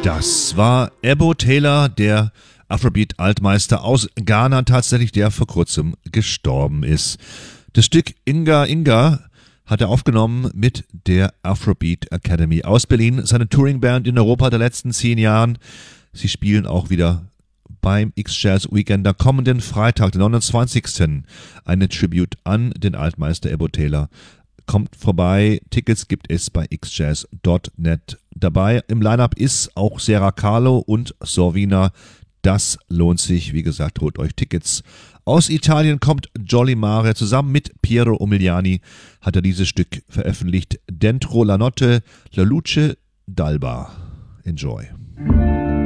Das war Ebo Taylor, der Afrobeat-Altmeister aus Ghana, tatsächlich, der vor kurzem gestorben ist. Das Stück Inga Inga hat er aufgenommen mit der Afrobeat Academy aus Berlin, seine Touringband in Europa der letzten 10 Jahren. Sie spielen auch wieder beim X-Jazz Weekend am kommenden Freitag, den 29. Eine Tribute an den Altmeister Ebo Taylor. Kommt vorbei, Tickets gibt es bei xjazz.net. Dabei im Lineup ist auch Sarah Carlo und Sorvina. Das lohnt sich, wie gesagt, holt euch Tickets. Aus Italien kommt Jolly Mare. Zusammen mit Piero Umiliani hat er dieses Stück veröffentlicht. Dentro la notte, la luce d'alba. Enjoy.